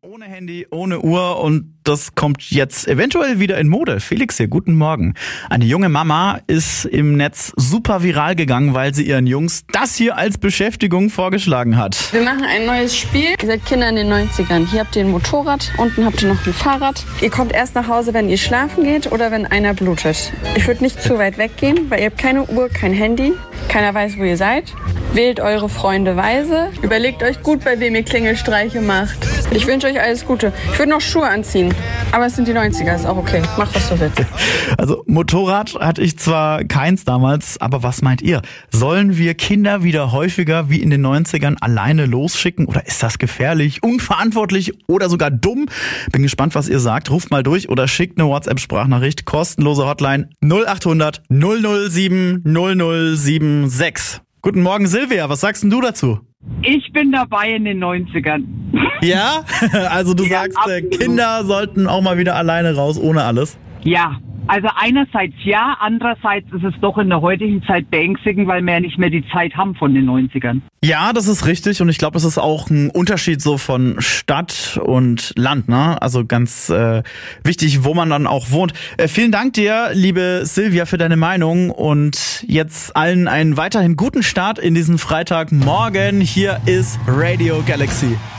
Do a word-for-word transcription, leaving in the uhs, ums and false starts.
Ohne Handy, ohne Uhr und das kommt jetzt eventuell wieder in Mode. Felix hier, guten Morgen. Eine junge Mama ist im Netz super viral gegangen, weil sie ihren Jungs das hier als Beschäftigung vorgeschlagen hat. Wir machen ein neues Spiel. Ihr seid Kinder in den neunzigern. Hier habt ihr ein Motorrad, unten habt ihr noch ein Fahrrad. Ihr kommt erst nach Hause, wenn ihr schlafen geht oder wenn einer blutet. Ich würde nicht zu weit weggehen, weil ihr habt keine Uhr, kein Handy. Keiner weiß, wo ihr seid. Wählt eure Freunde weise. Überlegt euch gut, bei wem ihr Klingelstreiche macht. Ich wünsche euch alles Gute. Ich würde noch Schuhe anziehen, aber es sind die neunziger, ist auch okay. Macht, was du willst. Also Motorrad hatte ich zwar keins damals, aber was meint ihr? Sollen wir Kinder wieder häufiger wie in den neunzigern alleine losschicken? Oder ist das gefährlich, unverantwortlich oder sogar dumm? Bin gespannt, was ihr sagt. Ruft mal durch oder schickt eine WhatsApp-Sprachnachricht. Kostenlose Hotline null acht hundert null null sieben null null sieben sechs. Guten Morgen, Silvia. Was sagst denn du dazu? Ich bin dabei in den neunzigern. Ja? Also du Ja, sagst, äh, absolut. Kinder sollten auch mal wieder alleine raus, ohne alles. Ja, also einerseits ja, andererseits ist es doch in der heutigen Zeit beängstigend, weil wir ja nicht mehr die Zeit haben von den neunzigern. Ja, das ist richtig und ich glaube, das ist auch ein Unterschied so von Stadt und Land, ne? Also ganz äh, wichtig, wo man dann auch wohnt. Äh, vielen Dank dir, liebe Silvia, für deine Meinung und jetzt allen einen weiterhin guten Start in diesen Freitagmorgen. Hier ist Radio Galaxy.